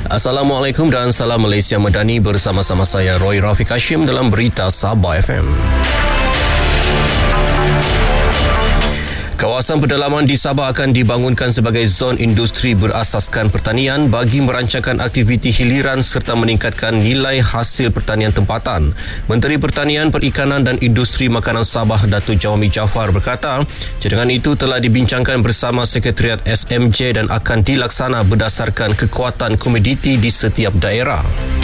Assalamualaikum dan salam Malaysia Madani, bersama-sama saya Roy Rafiq Hashim dalam Berita Sabah FM. Kawasan pedalaman di Sabah akan dibangunkan sebagai zon industri berasaskan pertanian bagi merancangkan aktiviti hiliran serta meningkatkan nilai hasil pertanian tempatan. Menteri Pertanian, Perikanan dan Industri Makanan Sabah, Datuk Jawami Jaafar berkata, cadangan itu telah dibincangkan bersama Sekretariat SMJ dan akan dilaksana berdasarkan kekuatan komoditi di setiap daerah.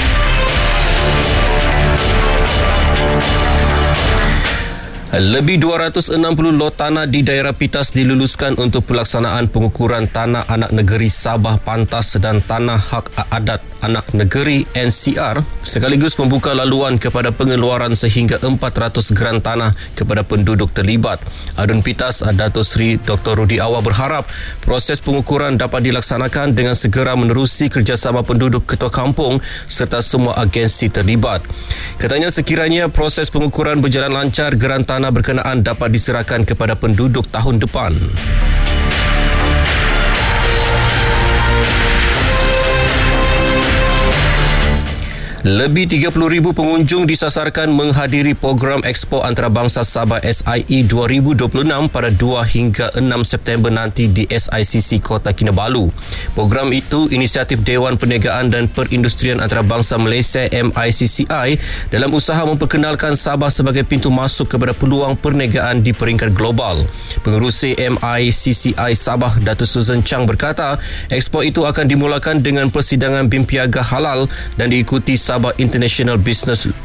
Lebih 260 lot tanah di daerah Pitas diluluskan untuk pelaksanaan pengukuran tanah anak negeri Sabah Pantas dan tanah hak adat anak negeri NCR, sekaligus membuka laluan kepada pengeluaran sehingga 400 geran tanah kepada penduduk terlibat. Adun Pitas, Datuk Seri Dr. Rudi Awar berharap proses pengukuran dapat dilaksanakan dengan segera menerusi kerjasama penduduk ketua kampung serta semua agensi terlibat. Katanya sekiranya proses pengukuran berjalan lancar, geran tanah berkenaan dapat diserahkan kepada penduduk tahun depan. Lebih 30,000 pengunjung disasarkan menghadiri program Expo Antarabangsa Sabah SIE 2026 pada 2 hingga 6 September nanti di SICC Kota Kinabalu. Program itu inisiatif Dewan Perniagaan dan Perindustrian Antarabangsa Malaysia MICCI dalam usaha memperkenalkan Sabah sebagai pintu masuk kepada peluang perniagaan di peringkat global. Pengerusi MICCI Sabah, Datuk Susan Chang berkata, Expo itu akan dimulakan dengan persidangan BIM Piaga Halal dan diikuti Sabah International Business